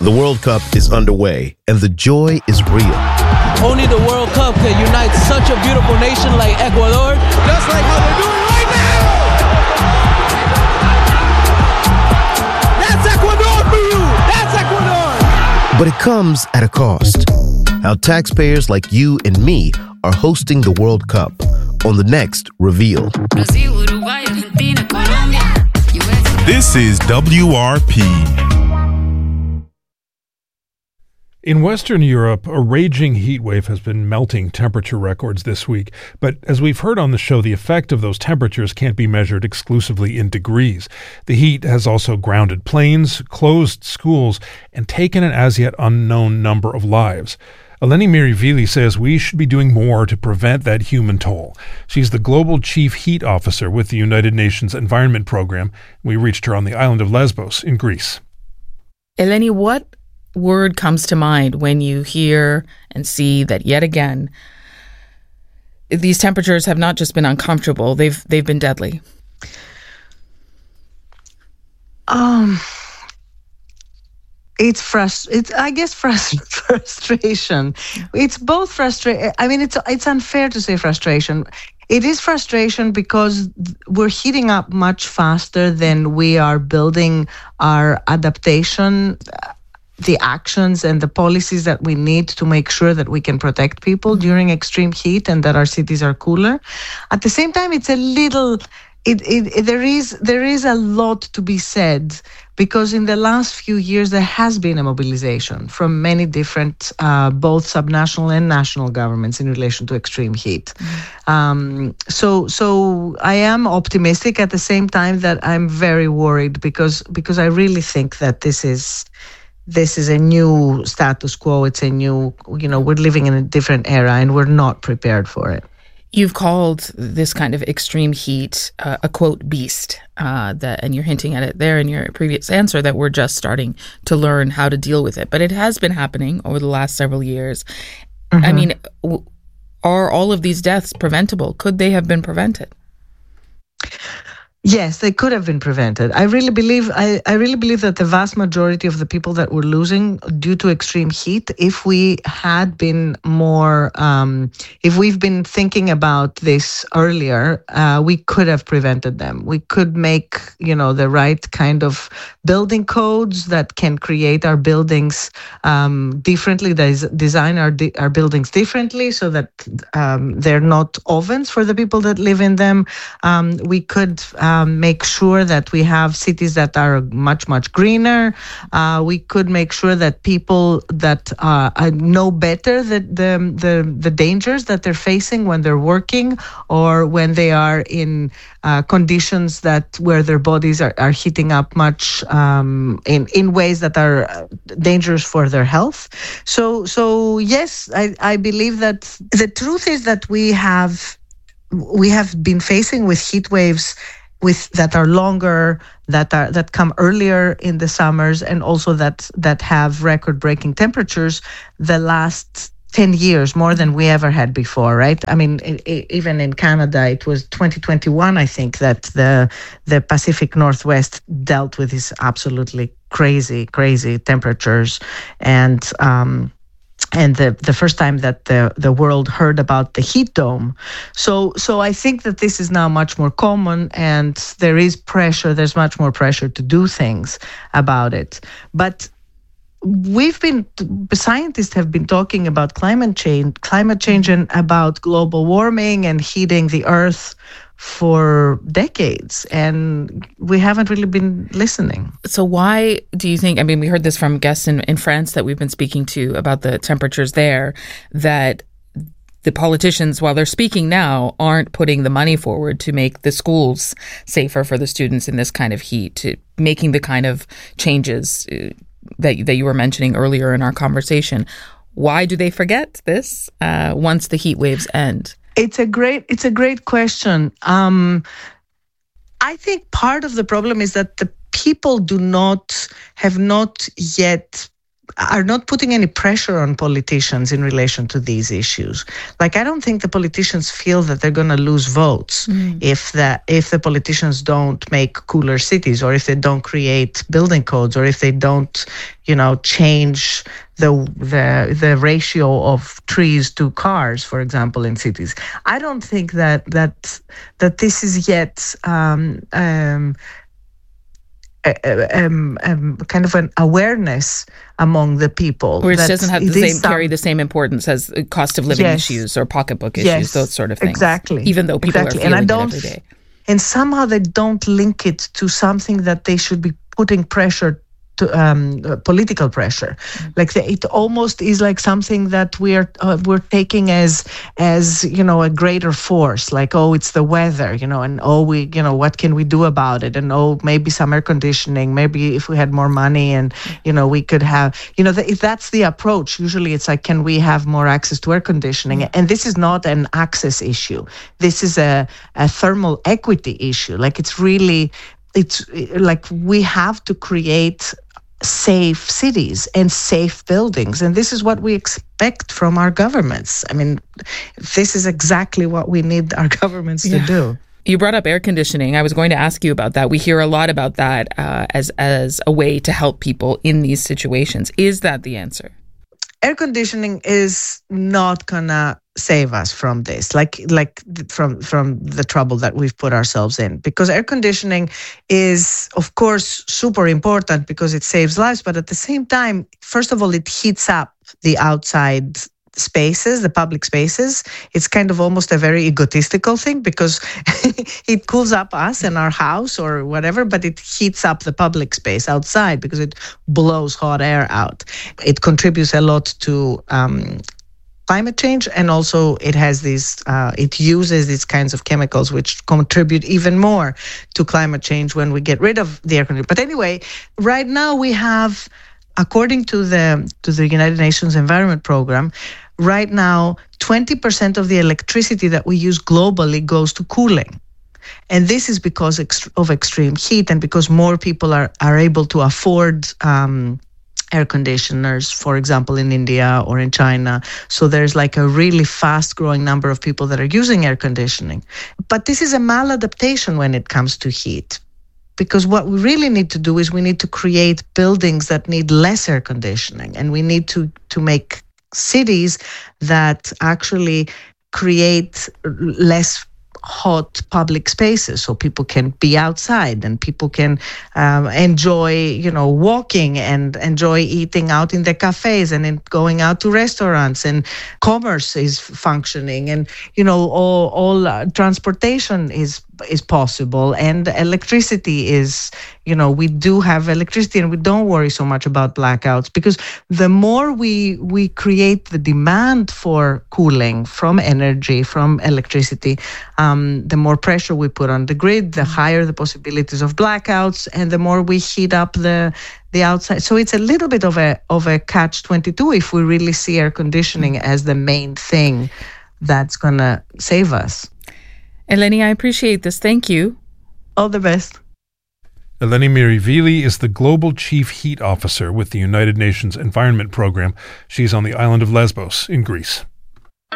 The World Cup is underway, and the joy is real. Only the World Cup can unite such a beautiful nation like Ecuador, just like how they're doing right now. That's Ecuador for you. That's Ecuador. But it comes at a cost. How taxpayers like you and me are hosting the World Cup on the next Reveal. This is WRP. In Western Europe, a raging heat wave has been melting temperature records this week. But as we've heard on the show, the effect of those temperatures can't be measured exclusively in degrees. The heat has also grounded planes, closed schools, and taken an as yet unknown number of lives. Eleni Mirivili says we should be doing more to prevent that human toll. She's the Global Chief Heat Officer with the United Nations Environment Program. We reached her on the island of Lesbos in Greece. Eleni, what word comes to mind when you hear and see that yet again these temperatures have not just been uncomfortable, they've been deadly? It's frustration. It's both frustration. I mean, it's unfair to say frustration. It is frustration because we're heating up much faster than we are building our adaptation, the actions and the policies that we need to make sure that we can protect people during extreme heat and that our cities are cooler. At the same time, it's a little, there is a lot to be said, because in the last few years, there has been a mobilization from many different, both subnational and national governments in relation to extreme heat. So I am optimistic at the same time that I'm very worried because I really think that this is a new status quo. It's a new, we're living in a different era and we're not prepared for it. You've called this kind of extreme heat a, quote, beast, and you're hinting at it there in your previous answer that we're just starting to learn how to deal with it. But it has been happening over the last several years. Mm-hmm. I mean, are all of these deaths preventable? Could they have been prevented? Yes, they could have been prevented. I really believe that the vast majority of the people that we're losing due to extreme heat, if we had been more, if we've been thinking about this earlier, we could have prevented them. We could make, the right kind of building codes that can create our buildings differently, design our buildings differently so that they're not ovens for the people that live in them. We could make sure that we have cities that are much, much greener. We could make sure that people that know better the dangers that they're facing when they're working or when they are in conditions where their bodies are heating up much in ways that are dangerous for their health. So yes, I believe that the truth is that we have been facing with heat waves that are longer, that come earlier in the summers, and also that have record-breaking temperatures the last 10 years, more than we ever had before, right? I mean, even in Canada, it was 2021, I think, that the Pacific Northwest dealt with these absolutely crazy temperatures. And the first time that the world heard about the heat dome. So I think that this is now much more common, and there's much more pressure to do things about it. But scientists have been talking about climate change and about global warming and heating the earth for decades, and we haven't really been listening. So why do you think, we heard this from guests in France that we've been speaking to about the temperatures there, that the politicians, while they're speaking now, aren't putting the money forward to make the schools safer for the students in this kind of heat, to making the kind of changes that you were mentioning earlier in our conversation. Why do they forget this once the heat waves end? It's a great question. I think part of the problem is that the people have not yet are not putting any pressure on politicians in relation to these issues. Like, I don't think the politicians feel that they're going to lose votes if the politicians don't make cooler cities, or if they don't create building codes, or if they don't, change the ratio of trees to cars, for example, in cities. I don't think that this is yet kind of an awareness among the people. Or it doesn't have carry the same importance as cost of living issues or pocketbook issues, those sort of things. Exactly. Even though people are feeling it every day. And somehow they don't link it to something that they should be putting pressure to, political pressure. Like it almost is like something that we're taking as a greater force. Like, oh, it's the weather, and what can we do about it? And maybe some air conditioning. Maybe if we had more money, and we could have, if that's the approach. Usually, it's like, can we have more access to air conditioning? And this is not an access issue. This is a thermal equity issue. Like it's like we have to create safe cities and safe buildings. And this is what we expect from our governments. I mean, this is exactly what we need our governments to do. You brought up air conditioning. I was going to ask you about that. We hear a lot about that as a way to help people in these situations. Is that the answer? Air conditioning is not gonna save us from this, like from the trouble that we've put ourselves in. Because air conditioning is, of course, super important because it saves lives, but at the same time, first of all, it heats up the outside spaces, the public spaces. It's kind of almost a very egotistical thing because it cools up us and our house or whatever, but it heats up the public space outside because it blows hot air out. It contributes a lot to climate change, and also it has it uses these kinds of chemicals which contribute even more to climate change when we get rid of the air conditioning. But anyway, right now we have, according to the United Nations Environment Program, right now 20% of the electricity that we use globally goes to cooling. And this is because of extreme heat, and because more people are able to afford air conditioners, for example, in India or in China. So there's like a really fast growing number of people that are using air conditioning. But this is a maladaptation when it comes to heat. Because what we really need to do is we need to create buildings that need less air conditioning. And we need to make cities that actually create less hot public spaces, so people can be outside and people can enjoy, walking and enjoy eating out in the cafes and going out to restaurants, and commerce is functioning, and all transportation is possible, and electricity is, we do have electricity, and we don't worry so much about blackouts, because the more we create the demand for cooling from energy, from electricity, the more pressure we put on the grid, the higher the possibilities of blackouts, and the more we heat up the outside. So it's a little bit of a catch-22 if we really see air conditioning as the main thing that's going to save us. Eleni, I appreciate this. Thank you. All the best. Eleni Mirivili is the Global Chief Heat Officer with the United Nations Environment Program. She's on the island of Lesbos in Greece.